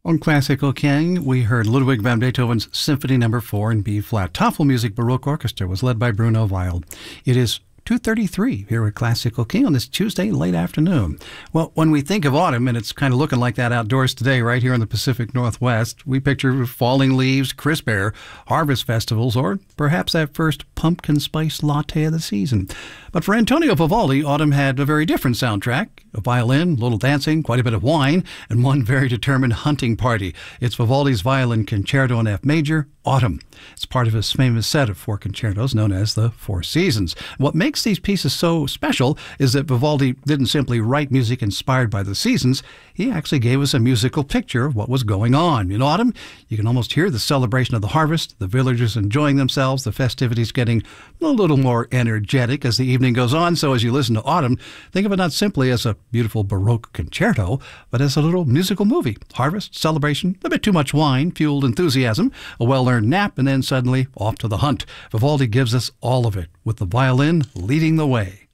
On Classical King, we heard Ludwig van Beethoven's Symphony No. 4 in B-flat. Tafelmusik Baroque Orchestra was led by Bruno Weil. It is 2:33 here at Classical King on this Tuesday late afternoon. Well, when we think of autumn, and it's kind of looking like that outdoors today right here in the Pacific Northwest, we picture falling leaves, crisp air, harvest festivals, or perhaps that first pumpkin spice latte of the season. But for Antonio Vivaldi, autumn had a very different soundtrack. A violin, a little dancing, quite a bit of wine, and one very determined hunting party. It's Vivaldi's Violin Concerto in F major, Autumn. It's part of his famous set of 4 concertos known as the Four Seasons. What makes these pieces so special is that Vivaldi didn't simply write music inspired by the seasons. He actually gave us a musical picture of what was going on. In autumn, you can almost hear the celebration of the harvest, the villagers enjoying themselves, the festivities getting a little more energetic as the evening goes on. So as you listen to Autumn, think of it not simply as a beautiful Baroque concerto, but as a little musical movie. Harvest, celebration, a bit too much wine, fueled enthusiasm, a well-earned nap, and then suddenly off to the hunt. Vivaldi gives us all of it, with the violin leading the way.